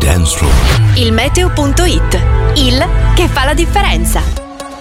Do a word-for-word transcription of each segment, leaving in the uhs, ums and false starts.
dance floor. Il meteo punto it, il che fa la differenza.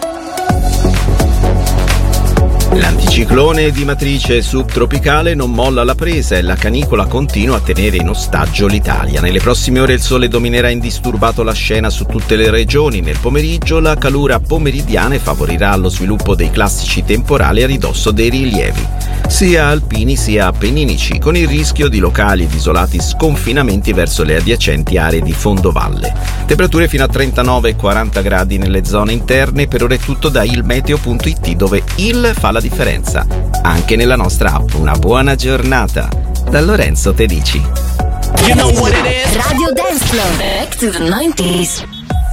L'anticiclone di matrice subtropicale non molla la presa e la canicola continua a tenere in ostaggio l'Italia. Nelle prossime ore il sole dominerà indisturbato la scena su tutte le regioni. Nel pomeriggio la calura pomeridiana favorirà lo sviluppo dei classici temporali a ridosso dei rilievi, sia alpini sia appenninici, con il rischio di locali ed isolati sconfinamenti verso le adiacenti aree di fondovalle. Temperature fino a trentanove e quaranta gradi nelle zone interne. Per ora è tutto da il meteo punto it, dove il fa la differenza anche nella nostra app. Una buona giornata da Lorenzo Tedici. You know what it is? Radio Dance Floor, back to the nineties.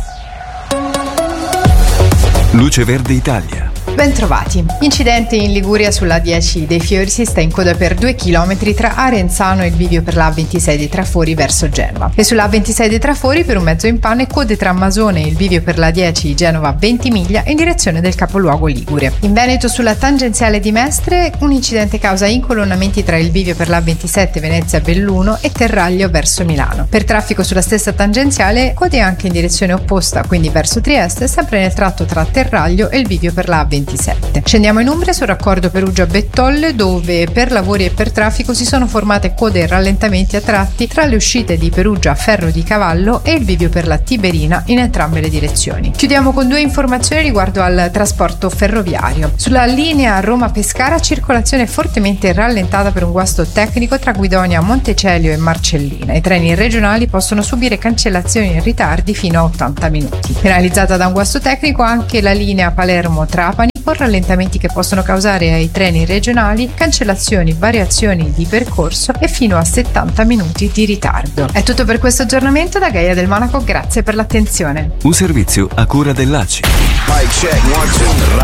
Luce Verde Italia. Bentrovati. Incidente in Liguria sulla A dieci dei Fiori, si sta in coda per due chilometri tra Arenzano e il bivio per la A ventisei dei Trafori verso Genova. E sulla A ventisei dei Trafori per un mezzo in panne, code tra Masone e il bivio per la A dieci Genova Ventimiglia in direzione del capoluogo ligure. In Veneto sulla tangenziale di Mestre un incidente causa incolonnamenti tra il bivio per la A ventisette Venezia Belluno e Terraglio verso Milano. Per traffico sulla stessa tangenziale, code anche in direzione opposta, quindi verso Trieste, sempre nel tratto tra Terraglio e il bivio per la A ventisette. Scendiamo in Umbria sul raccordo Perugia-Bettolle, dove per lavori e per traffico si sono formate code e rallentamenti a tratti tra le uscite di Perugia Ferro di Cavallo e il bivio per la Tiberina in entrambe le direzioni. Chiudiamo con due informazioni riguardo al trasporto ferroviario. Sulla linea Roma-Pescara circolazione fortemente rallentata per un guasto tecnico tra Guidonia, Montecelio e Marcellina. I treni regionali possono subire cancellazioni e ritardi fino a ottanta minuti. Penalizzata da un guasto tecnico anche la linea Palermo-Trapani, con rallentamenti che possono causare ai treni regionali cancellazioni, variazioni di percorso e fino a settanta minuti di ritardo. È tutto per questo aggiornamento da Gaia del Monaco, grazie per l'attenzione. Un servizio a cura dell'A C I.